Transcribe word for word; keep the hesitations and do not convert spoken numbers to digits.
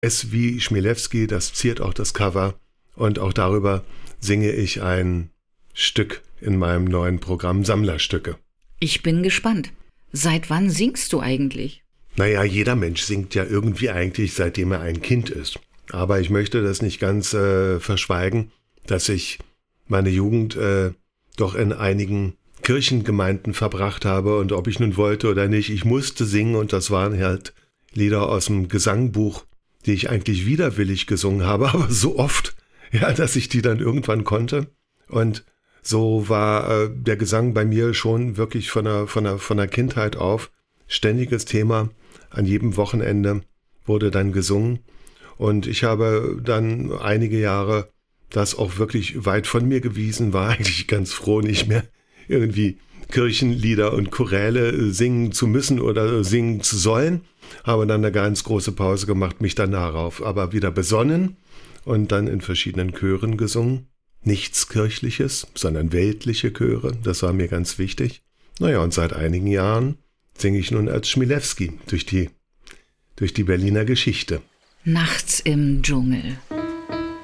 S wie Chmielewski, das ziert auch das Cover. Und auch darüber singe ich ein Stück in meinem neuen Programm Sammlerstücke. Ich bin gespannt. Seit wann singst du eigentlich? Naja, jeder Mensch singt ja irgendwie eigentlich, seitdem er ein Kind ist. Aber ich möchte das nicht ganz äh, verschweigen, dass ich meine Jugend äh, doch in einigen Kirchengemeinden verbracht habe. Und ob ich nun wollte oder nicht, ich musste singen. Und das waren halt Lieder aus dem Gesangbuch, die ich eigentlich widerwillig gesungen habe, aber so oft, ja, dass ich die dann irgendwann konnte. Und so war äh, der Gesang bei mir schon wirklich von der, von der, von der Kindheit auf ständiges Thema. An jedem Wochenende wurde dann gesungen. Und ich habe dann einige Jahre das auch wirklich weit von mir gewiesen, war eigentlich ganz froh, nicht mehr irgendwie Kirchenlieder und Choräle singen zu müssen oder singen zu sollen. Habe dann eine ganz große Pause gemacht, mich dann darauf aber wieder besonnen und dann in verschiedenen Chören gesungen. Nichts Kirchliches, sondern weltliche Chöre, das war mir ganz wichtig. Naja, und seit einigen Jahren singe ich nun als Chmielewski durch die, durch die Berliner Geschichte. Nachts im Dschungel.